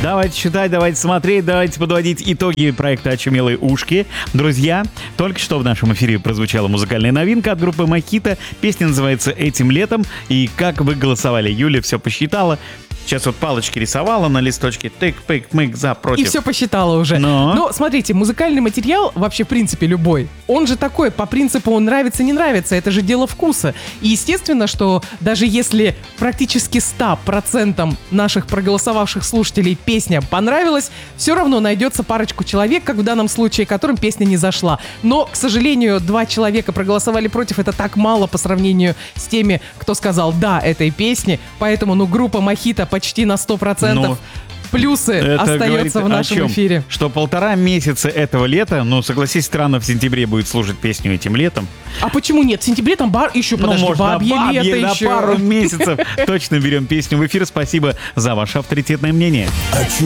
Давайте читать, давайте смотреть, давайте подводить итоги проекта «Очумелые ушки». Друзья, только что в нашем эфире прозвучала музыкальная новинка от группы Мохито. Песня называется «Этим летом». И как вы голосовали? Юля все посчитала. Сейчас вот палочки рисовала на листочке. Тык-пык-мык, за, против. И все посчитала уже. Но смотрите, музыкальный материал, вообще в принципе любой, он же такой, по принципу он нравится, не нравится, это же дело вкуса. И естественно, что даже если практически 100% наших проголосовавших слушателей песня понравилась, все равно найдется парочку человек, как в данном случае, которым песня не зашла. Но, к сожалению, 2 человека проголосовали против, это так мало по сравнению с теми, кто сказал «да» этой песне, поэтому, группа Мохито почти на 100%. Плюсы остается в нашем эфире. Что 1,5 месяца этого лета, согласись, странно в сентябре будет слушать песню «Этим летом». А почему нет? В сентябре там еще, подожди, бабье лето еще. На пару месяцев точно берем песню в эфир. Спасибо за ваше авторитетное мнение.